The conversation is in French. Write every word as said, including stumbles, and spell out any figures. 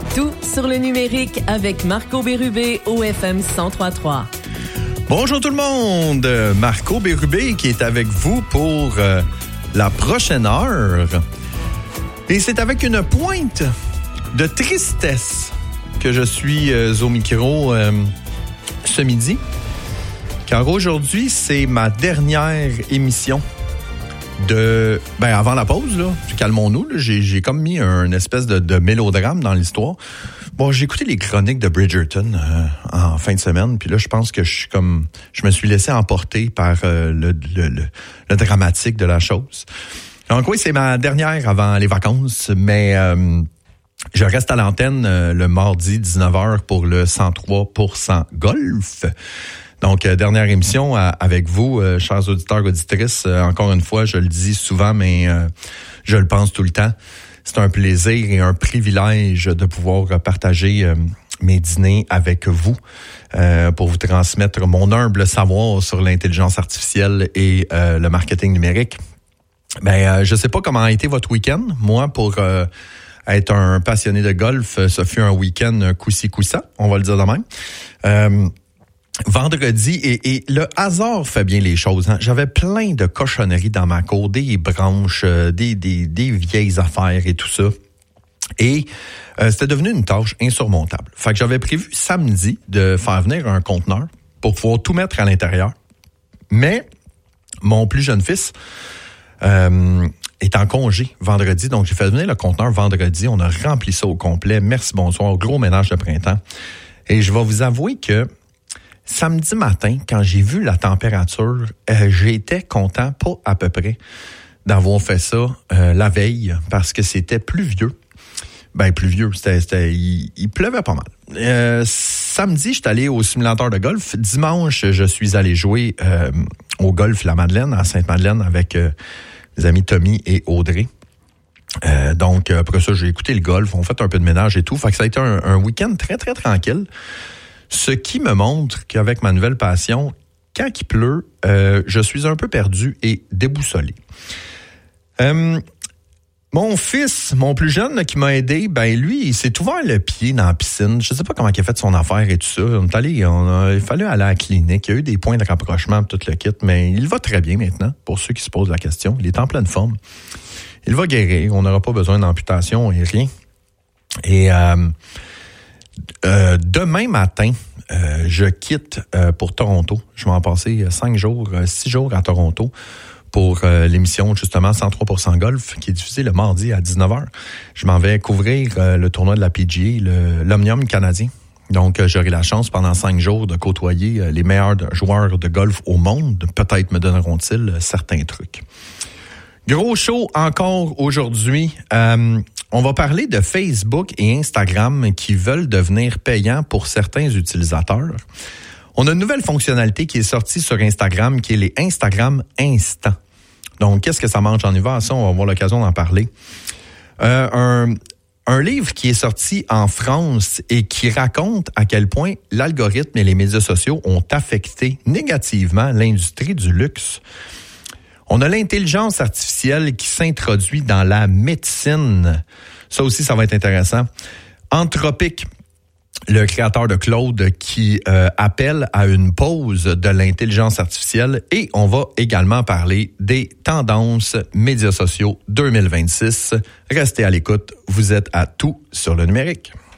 Tout sur le numérique avec Marco Bérubé au F M cent trois virgule trois. Bonjour tout le monde, Marco Bérubé qui est avec vous pour euh, la prochaine heure. Et c'est avec une pointe de tristesse que je suis euh, au micro euh, ce midi. Car aujourd'hui, c'est ma dernière émission de... Ben, avant la pause, là, calmons-nous, là, j'ai, j'ai comme mis un espèce de, de mélodrame dans l'histoire. Bon, j'ai écouté les chroniques de Bridgerton euh, en fin de semaine, puis là, je pense que je suis comme... Je me suis laissé emporter par euh, le, le, le, le dramatique de la chose. Donc oui, c'est ma dernière avant les vacances, mais euh, je reste à l'antenne euh, le mardi dix-neuf heures pour le cent trois pour cent golf. Donc, euh, dernière émission euh, avec vous, euh, chers auditeurs, auditrices. Euh, encore une fois, je le dis souvent, mais euh, je le pense tout le temps. C'est un plaisir et un privilège de pouvoir partager euh, mes dîners avec vous euh, pour vous transmettre mon humble savoir sur l'intelligence artificielle et euh, le marketing numérique. Ben, euh, je sais pas comment a été votre week-end. Moi, pour euh, être un passionné de golf, ce fut un week-end coussi-coussa, on va le dire de même. Euh, Vendredi, et, et le hasard fait bien les choses. Hein. J'avais plein de cochonneries dans ma cour, des branches, euh, des, des, des vieilles affaires et tout ça. Et euh, c'était devenu une tâche insurmontable. Fait que j'avais prévu samedi de faire venir un conteneur pour pouvoir tout mettre à l'intérieur. Mais mon plus jeune fils euh, est en congé vendredi, donc j'ai fait venir le conteneur vendredi. On a rempli ça au complet. Merci, bonsoir. Gros ménage de printemps. Et je vais vous avouer que samedi matin, quand j'ai vu la température, euh, j'étais content, pas à peu près, d'avoir fait ça euh, la veille, parce que c'était pluvieux. Ben, pluvieux, c'était, c'était, il, il pleuvait pas mal. Euh, samedi, j'étais allé au simulateur de golf. Dimanche, je suis allé jouer euh, au golf La Madeleine, à Sainte-Madeleine, avec euh, mes amis Tommy et Audrey. Euh, donc, après ça, j'ai écouté le golf, on fait un peu de ménage et tout. Fait que ça a été un, un week-end très, très tranquille. Ce qui me montre qu'avec ma nouvelle passion, quand il pleut, euh, je suis un peu perdu et déboussolé. Euh, mon fils, mon plus jeune là, qui m'a aidé, ben lui, il s'est ouvert le pied dans la piscine. Je sais pas comment il a fait son affaire et tout ça. On est allé, on a, il fallait aller à la clinique. Il y a eu des points de rapprochement tout le kit, mais il va très bien maintenant, pour ceux qui se posent la question. Il est en pleine forme. Il va guérir. On n'aura pas besoin d'amputation et rien. Et... Euh, Euh, demain matin, euh, je quitte euh, pour Toronto. Je vais en passer cinq jours, euh, six jours à Toronto pour euh, l'émission justement cent trois pour cent Golf qui est diffusée le mardi à dix-neuf heures. Je m'en vais couvrir euh, le tournoi de la P G A, le, l'Omnium canadien. Donc, euh, j'aurai la chance pendant cinq jours de côtoyer euh, les meilleurs de, joueurs de golf au monde. Peut-être me donneront-ils euh, certains trucs. Gros show encore aujourd'hui. Euh, on va parler de Facebook et Instagram qui veulent devenir payants pour certains utilisateurs. On a une nouvelle fonctionnalité qui est sortie sur Instagram qui est les Instagram Instant. Donc, qu'est-ce que ça mange en hiver? Ça, on va avoir l'occasion d'en parler. Euh, un, un livre qui est sorti en France et qui raconte à quel point l'algorithme et les médias sociaux ont affecté négativement l'industrie du luxe. On a l'intelligence artificielle qui s'introduit dans la médecine. Ça aussi, ça va être intéressant. Anthropic, le créateur de Claude, qui euh, appelle à une pause de l'intelligence artificielle. Et on va également parler des tendances médias sociaux deux mille vingt-six. Restez à l'écoute, vous êtes à tout sur le numérique.